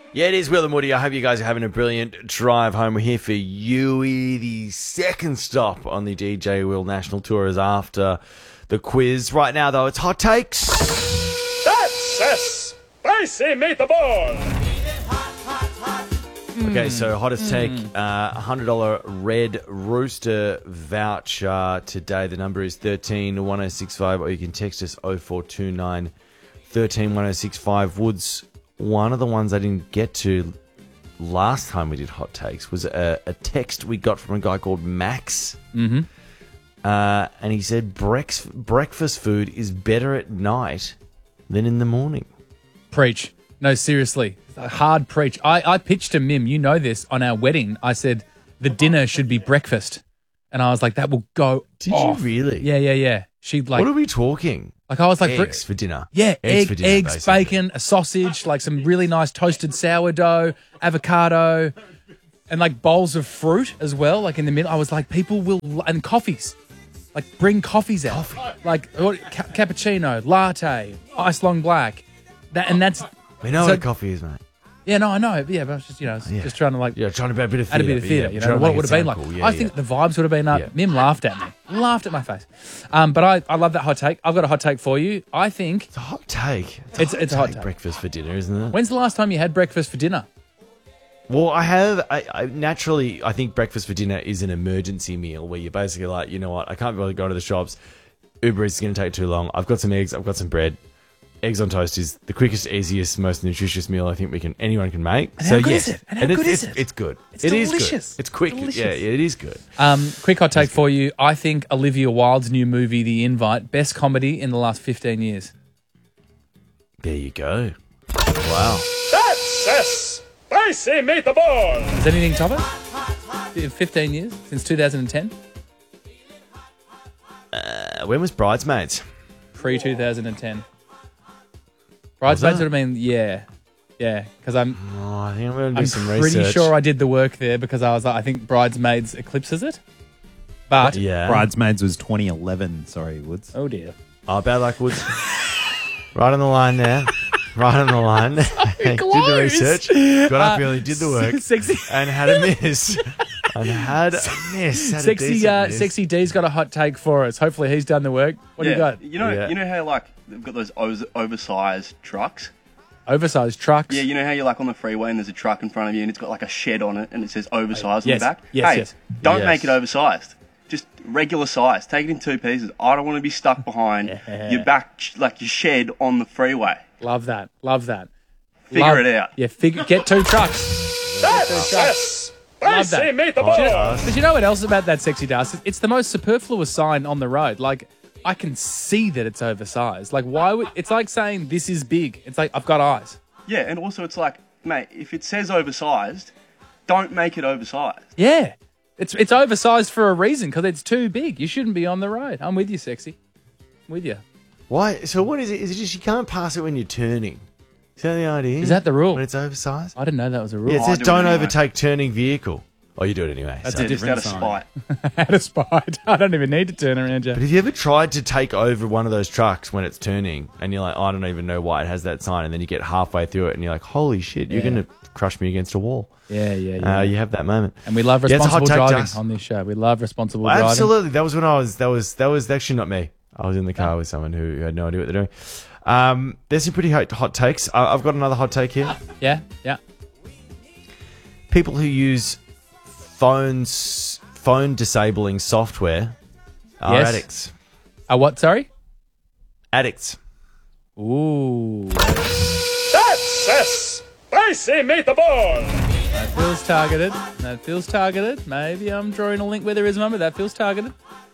Yeah, it is Will and Woody. I hope you guys are having a brilliant drive home. We're here for Yui. The second stop on the DJ Will National Tour is after the quiz. Right now, though, it's Hot Takes. That's a spicy meatball. Okay, so hottest take, $100 Red Rooster voucher today. The number is 131065, or you can text us 0429 131065. Woods, one of the ones I didn't get to last time we did hot takes was a text we got from a guy called Max. Mm-hmm. And he said breakfast food is better at night than in the morning. Preach. No, seriously. A hard preach. I pitched to Mim, you know this, on our wedding. I said the dinner should be breakfast. And I was like, that will go Did off. you really? Yeah. She'd like... What are we talking? Like I was like... Eggs for dinner. Yeah, Eggs for dinner, eggs, basically. bacon, a sausage, like some really nice toasted sourdough, avocado, and like bowls of fruit as well, like in the middle. I was like, people will... And coffees. Like bring coffees out. Like cappuccino, latte, ice long black. That's... We know what a coffee is, mate. Yeah, no, I know. Yeah, but I was just, just trying to like... Yeah, trying to be a bit of add theatre. a bit of theatre, yeah, what it would have been like. Cool. Yeah, I think the vibes would have been up. Yeah. Mim laughed at me. Laughed at my face. But I love that hot take. I've got a hot take for you. I think... It's a hot take. It's a hot take. Breakfast for dinner, isn't it? When's the last time you had breakfast for dinner? Well, I naturally, I think breakfast for dinner is an emergency meal where you're basically like, you know what, I can't really go to the shops. Uber Eats is going to take too long. I've got some eggs. I've got some bread. Eggs on toast is the quickest, easiest, most nutritious meal I think anyone can make. And how good is it? And how good is it? It's good. It's It is delicious. good. It's quick. Delicious. Yeah, it is good. Quick hot take for you. I think Olivia Wilde's new movie, The Invite, best comedy in the last 15 years. There you go. Wow. That's a spicy meatball. Does anything top it? 15 years? Since 2010? When was Bridesmaids? Pre-2010. Bridesmaids would have been, yeah, because Oh, I think I'm going to do some pretty research. sure I did the work there because I was like, I think Bridesmaids eclipses it. But, Yeah. Bridesmaids was 2011. Sorry, Woods. oh dear. Oh, bad luck, Woods. Right on the line there. Right on the line. Did the close. research. Got up early, did the work. Sexy. And had a miss. Had a decent miss. Sexy D's got a hot take for us. Hopefully he's done the work. What do you got? You know, Yeah. you know how like they've got those oversized trucks. Oversized trucks. Yeah, you know how you're like on the freeway and there's a truck in front of you and it's got like a shed on it and it says oversized on Yes, the back. yes, Hey, yes. don't Yes. make it oversized. Just regular size. Take it in two pieces. I don't want to be stuck behind your back, like your shed on the freeway. Love that. Love that. Figure it out. Yeah, get two trucks. That's a spicy that. meatball. But you know what else about that Sexy Dust? It's the most superfluous sign on the road. Like, I can see that it's oversized. Like, why would... It's like saying, this is big. It's like, I've got eyes. Yeah, and also it's like, mate, if it says oversized, don't make it oversized. Yeah. It's oversized for a reason, because it's too big. You shouldn't be on the road. I'm with you, Sexy. I'm with you. Why? So what is it? Is it just you can't pass it when you're turning? Is that the idea? Is that the rule? When it's oversized? I didn't know that was a rule. Yeah, it I says do it don't anyway. overtake turning vehicle. Oh, you do it anyway. That's So- a Just out different of sign. spite. Out of spite. I don't even need to turn around, Jeff. But have you ever tried to take over one of those trucks when it's turning and you're like, I don't even know why it has that sign, and then you get halfway through it and you're like, holy shit, you're Yeah. going to crush me against a wall. Yeah. You have that moment. And we love Yeah, it's a hot responsible take, driving Jess. on this show. We love responsible Well, driving. absolutely. That was when that was actually not me. I was in the car with someone who had no idea what they're doing. There's some pretty hot takes. I've got another hot take here. Yeah. People who use phone disabling software are Yes. addicts. What, sorry? Addicts. Ooh. That's a spicy meatball. That feels targeted. Maybe I'm drawing a link where there is one, but that feels targeted.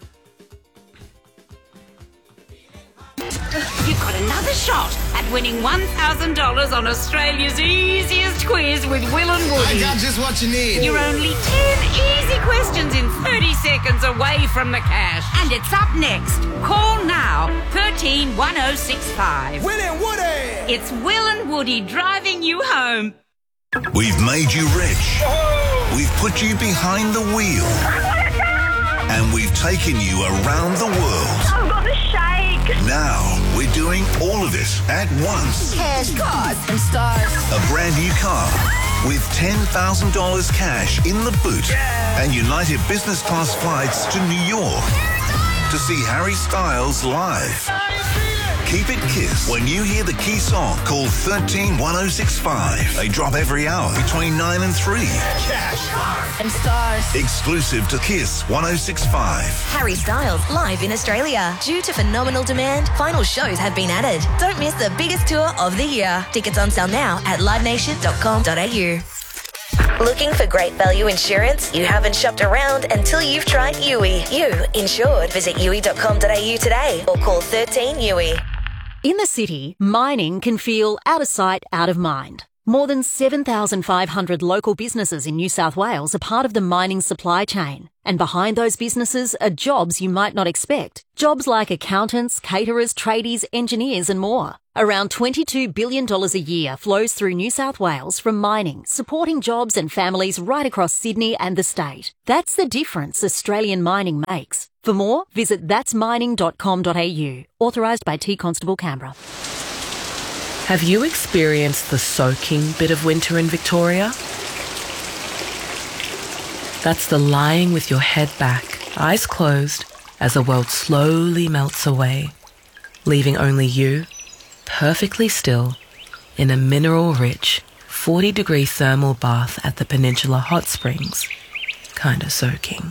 You've got another shot at winning $1,000 on Australia's easiest quiz with Will and Woody. I got just what you need. You're only 10 easy questions in 30 seconds away from the cash. And it's up next. Call now, 131065. Will and Woody. It's Will and Woody driving you home. We've made you rich. We've put you behind the wheel. And we've taken you around the world. I've got the shake. Now we're doing all of it at once. Cash, cars, and stars. A brand brand new car with $10,000 cash in the boot and United business class flights to New York to see Harry Styles live. Keep it Kiss when you hear the key song called 131065. They drop every hour between 9 and 3. And stars. Exclusive to Kiss 1065. Harry Styles live in Australia. Due to phenomenal demand, final shows have been added. Don't miss the biggest tour of the year. Tickets on sale now at livenation.com.au. Looking for great value insurance? You haven't shopped around until you've tried Yui. You insured. Visit yui.com.au today or call 13 Yui. In the city, mining can feel out of sight, out of mind. More than 7,500 local businesses in New South Wales are part of the mining supply chain. And behind those businesses are jobs you might not expect. Jobs like accountants, caterers, tradies, engineers and more. Around $22 billion a year flows through New South Wales from mining, supporting jobs and families right across Sydney and the state. That's the difference Australian mining makes. For more, visit that'smining.com.au. Authorised by T Constable Canberra. Have you experienced the soaking bit of winter in Victoria? That's the lying with your head back, eyes closed, as the world slowly melts away, leaving only you, perfectly still, in a mineral-rich, 40-degree thermal bath at the Peninsula Hot Springs, kinda soaking.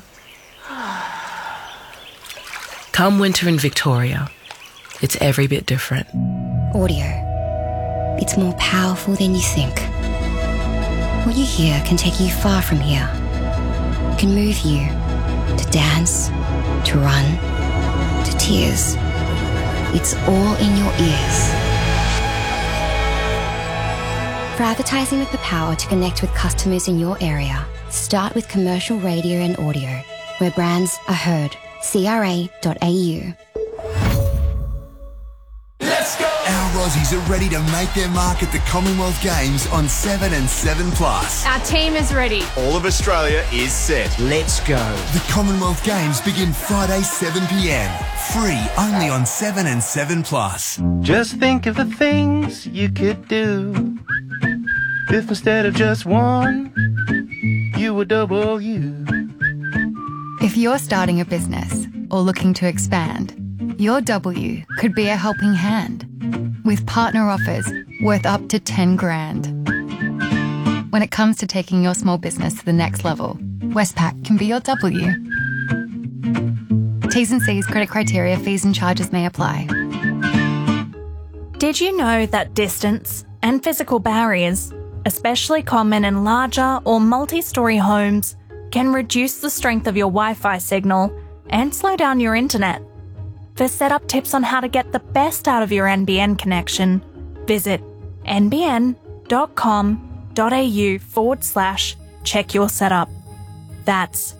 Come winter in Victoria, it's every bit different. Audio. It's more powerful than you think. What you hear can take you far from here. Can move you to dance, to run, to tears. It's all in your ears. For advertising with the power to connect with customers in your area, start with commercial radio and audio, where brands are heard. CRA.au. Our Aussies are ready to make their mark at the Commonwealth Games on 7 and 7+. Our team is ready. All of Australia is set. Let's go. The Commonwealth Games begin Friday 7 p.m. Free only on 7 and 7+. Just think of the things you could do if instead of just one, you were double you. If you're starting a business or looking to expand, your W could be a helping hand with partner offers worth up to 10 grand. When it comes to taking your small business to the next level, Westpac can be your W. T's and C's, credit criteria, fees and charges may apply. Did you know that distance and physical barriers, especially common in larger or multi-storey homes, can reduce the strength of your Wi-Fi signal and slow down your internet? For setup tips on how to get the best out of your NBN connection, visit nbn.com.au/check your setup. That's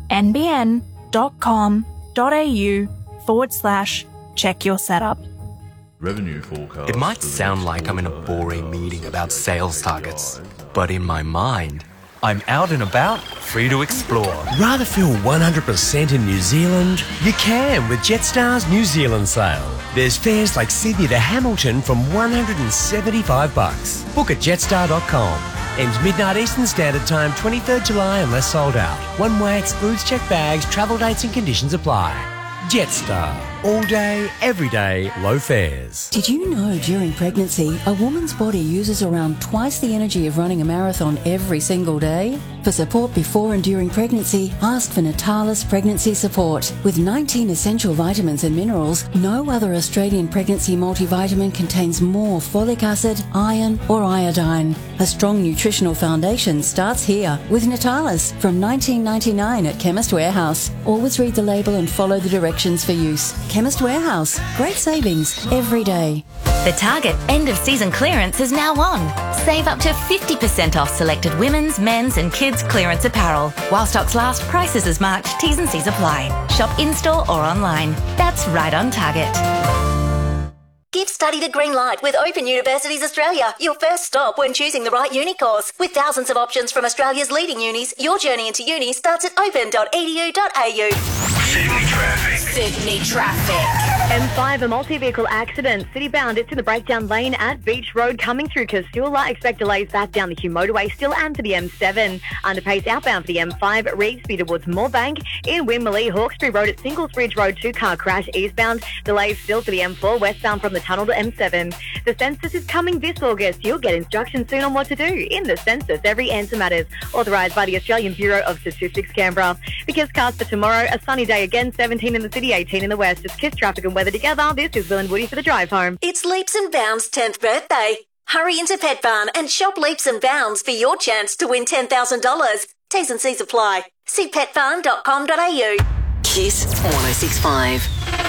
nbn.com.au/check your setup. Revenue forecast. It might sound like I'm in a boring meeting about sales targets, but in my mind, I'm out and about, free to explore. Rather feel 100% in New Zealand? You can with Jetstar's New Zealand sale. There's fares like Sydney to Hamilton from $175. Book at jetstar.com. Ends midnight Eastern Standard Time, 23rd July unless sold out. One way, excludes checked bags, travel dates and conditions apply. Jetstar. All day, every day, low fares. Did you know during pregnancy, a woman's body uses around twice the energy of running a marathon every single day? For support before and during pregnancy, ask for Natalis Pregnancy Support. With 19 essential vitamins and minerals, no other Australian pregnancy multivitamin contains more folic acid, iron or iodine. A strong nutritional foundation starts here with Natalis from $19.99 at Chemist Warehouse. Always read the label and follow the directions for use. Chemist Warehouse. Great savings every day. The Target end of season clearance is now on. Save up to 50% off selected women's, men's and kids clearance apparel. While stocks last, prices as marked, T's and C's apply. Shop in-store or online. That's right on Target. Give study the green light with Open Universities Australia, your first stop when choosing the right uni course. With thousands of options from Australia's leading unis, your journey into uni starts at open.edu.au. Sydney traffic. Sydney traffic. M5, a multi-vehicle accident. City-bound, it's in the breakdown lane at Beach Road coming through Casula. Expect delays back down the Hume motorway still and for the M7. Underpace outbound for the M5, Reedsby towards Moorebank. In Winmalee, Hawkesbury Road at Singles Bridge Road, 2-car crash eastbound. Delays still for the M4, westbound from the tunnel to M7. The census is coming this August. You'll get instructions soon on what to do. In the census, every answer matters. Authorised by the Australian Bureau of Statistics, Canberra. Because cast for tomorrow, a sunny day again, 17 in the city, 18 in the west. Just kiss traffic and weather together. This is Will and Woody for the drive home. It's Leaps and Bounds' 10th birthday. Hurry into Pet Barn and shop Leaps and Bounds for your chance to win $10,000. T's and C's apply. See petbarn.com.au. Kiss 1065.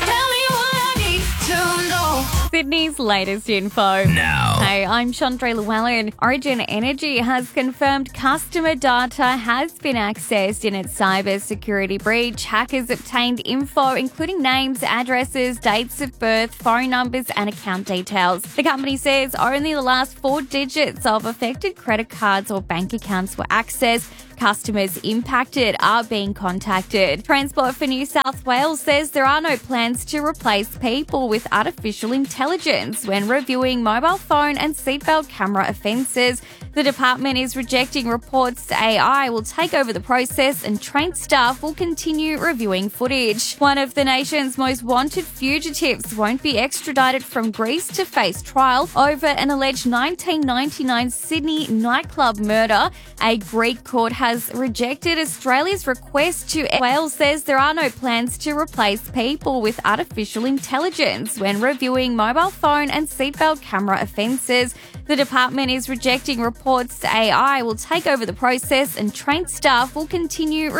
Sydney's latest info. Now. Hey, I'm Chandra Llewellyn. Origin Energy has confirmed customer data has been accessed in its cyber security breach. Hackers obtained info including names, addresses, dates of birth, phone numbers and account details. The company says only the last 4 digits of affected credit cards or bank accounts were accessed. Customers impacted are being contacted. Transport for New South Wales says there are no plans to replace people with artificial intelligence when reviewing mobile phone and seatbelt camera offences. The department is rejecting reports AI will take over the process and trained staff will continue reviewing footage. One of the nation's most wanted fugitives won't be extradited from Greece to face trial over an alleged 1999 Sydney nightclub murder. A Greek court has rejected Australia's request to. Wales says there are no plans to replace people with artificial intelligence when reviewing mobile phone and seatbelt camera offences. The department is rejecting reports AI will take over the process and trained staff will continue